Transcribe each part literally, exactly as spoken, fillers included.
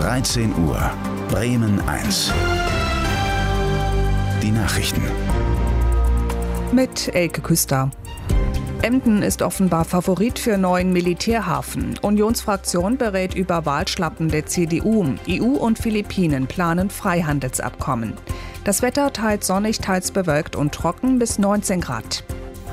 dreizehn Uhr, Bremen eins. Die Nachrichten. Mit Elke Küster. Emden ist offenbar Favorit für neuen Militärhafen. Unionsfraktion berät über Wahlschlappen der C D U. E U und Philippinen planen Freihandelsabkommen. Das Wetter teils sonnig, teils bewölkt und trocken bis neunzehn Grad.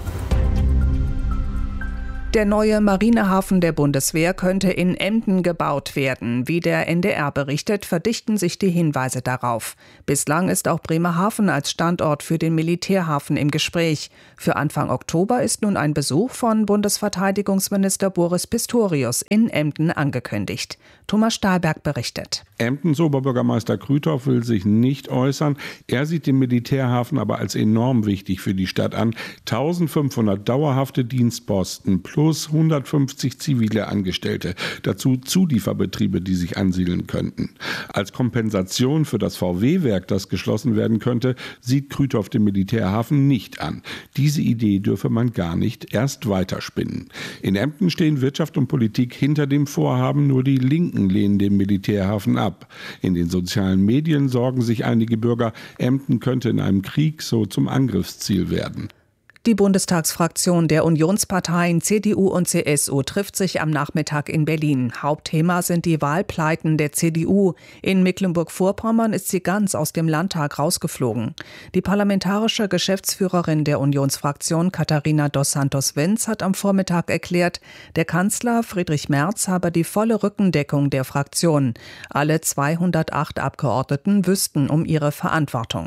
Der neue Marinehafen der Bundeswehr könnte in Emden gebaut werden. Wie der N D R berichtet, verdichten sich die Hinweise darauf. Bislang ist auch Bremerhaven als Standort für den Militärhafen im Gespräch. Für Anfang Oktober ist nun ein Besuch von Bundesverteidigungsminister Boris Pistorius in Emden angekündigt. Thomas Stahlberg berichtet. Emdens Oberbürgermeister Krüthoff will sich nicht äußern. Er sieht den Militärhafen aber als enorm wichtig für die Stadt an. eintausendfünfhundert dauerhafte Dienstposten plus hundertfünfzig zivile Angestellte. Dazu Zulieferbetriebe, die sich ansiedeln könnten. Als Kompensation für das V W-Werk, das geschlossen werden könnte, sieht Krüthoff den Militärhafen nicht an. Diese Idee dürfe man gar nicht erst weiterspinnen. In Emden stehen Wirtschaft und Politik hinter dem Vorhaben, nur die Linken lehnen den Militärhafen ab. In den sozialen Medien sorgen sich einige Bürger, Emden könnte in einem Krieg so zum Angriffsziel werden. Die Bundestagsfraktion der Unionsparteien C D U und C S U trifft sich am Nachmittag in Berlin. Hauptthema sind die Wahlpleiten der C D U. In Mecklenburg-Vorpommern ist sie ganz aus dem Landtag rausgeflogen. Die parlamentarische Geschäftsführerin der Unionsfraktion Katharina dos Santos-Wenz hat am Vormittag erklärt, der Kanzler Friedrich Merz habe die volle Rückendeckung der Fraktion. Alle zweihundertacht Abgeordneten wüssten um ihre Verantwortung.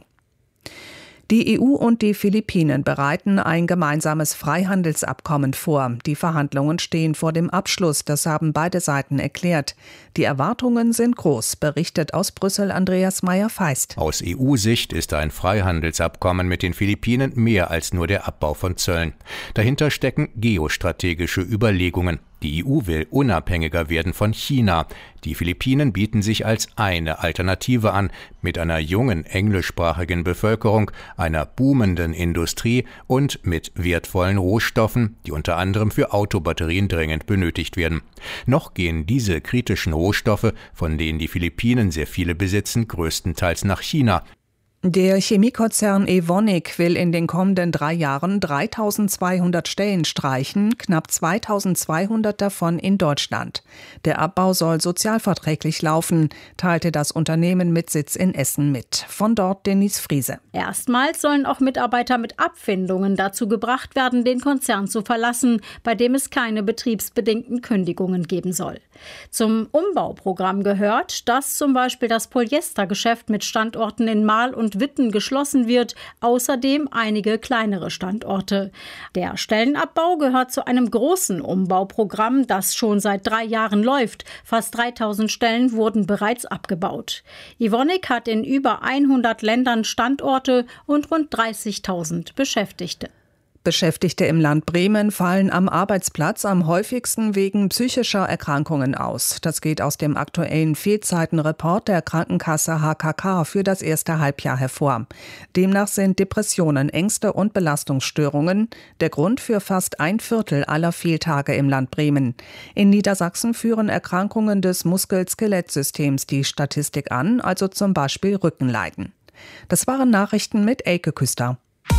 Die E U und die Philippinen bereiten ein gemeinsames Freihandelsabkommen vor. Die Verhandlungen stehen vor dem Abschluss, das haben beide Seiten erklärt. Die Erwartungen sind groß, berichtet aus Brüssel Andreas Meyer-Feist. Aus E U-Sicht ist ein Freihandelsabkommen mit den Philippinen mehr als nur der Abbau von Zöllen. Dahinter stecken geostrategische Überlegungen. Die E U will unabhängiger werden von China. Die Philippinen bieten sich als eine Alternative an, mit einer jungen englischsprachigen Bevölkerung, einer boomenden Industrie und mit wertvollen Rohstoffen, die unter anderem für Autobatterien dringend benötigt werden. Noch gehen diese kritischen Rohstoffe, von denen die Philippinen sehr viele besitzen, größtenteils nach China. Der Chemiekonzern Evonik will in den kommenden drei Jahren dreitausendzweihundert Stellen streichen, knapp zweitausendzweihundert davon in Deutschland. Der Abbau soll sozialverträglich laufen, teilte das Unternehmen mit Sitz in Essen mit. Von dort Denise Friese. Erstmals sollen auch Mitarbeiter mit Abfindungen dazu gebracht werden, den Konzern zu verlassen, bei dem es keine betriebsbedingten Kündigungen geben soll. Zum Umbauprogramm gehört, dass zum Beispiel das Polyestergeschäft mit Standorten in Marl und Witten geschlossen wird, außerdem einige kleinere Standorte. Der Stellenabbau gehört zu einem großen Umbauprogramm, das schon seit drei Jahren läuft. Fast dreitausend Stellen wurden bereits abgebaut. Evonik hat in über hundert Ländern Standorte und rund dreißigtausend Beschäftigte. Beschäftigte im Land Bremen fallen am Arbeitsplatz am häufigsten wegen psychischer Erkrankungen aus. Das geht aus dem aktuellen Fehlzeitenreport der Krankenkasse H K K für das erste Halbjahr hervor. Demnach sind Depressionen, Ängste und Belastungsstörungen der Grund für fast ein Viertel aller Fehltage im Land Bremen. In Niedersachsen führen Erkrankungen des Muskel-Skelettsystems die Statistik an, also zum Beispiel Rückenleiden. Das waren Nachrichten mit Elke Küster.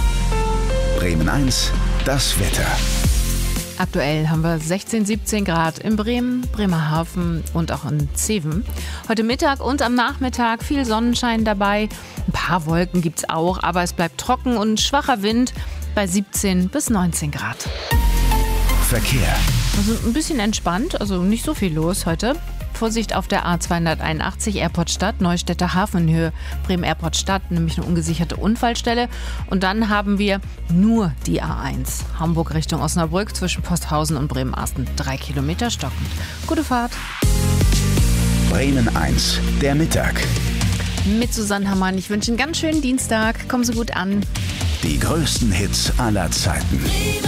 Bremen eins, das Wetter. Aktuell haben wir sechzehn, siebzehn Grad in Bremen, Bremerhaven und auch in Zeven. Heute Mittag und am Nachmittag viel Sonnenschein dabei. Ein paar Wolken gibt's auch, aber es bleibt trocken und schwacher Wind bei siebzehn bis neunzehn Grad. Verkehr. Also ein bisschen entspannt, also nicht so viel los heute. Vorsicht auf der A zweihunderteinundachtzig Airport Stadt, Neustädter Hafenhöhe, Bremen Airport Stadt, nämlich eine ungesicherte Unfallstelle. Und dann haben wir nur die A eins, Hamburg Richtung Osnabrück zwischen Posthausen und Bremen-Asten, drei Kilometer stockend. Gute Fahrt. Bremen eins, der Mittag. Mit Susanne Hammann. Ich wünsche einen ganz schönen Dienstag. Kommen Sie gut an. Die größten Hits aller Zeiten.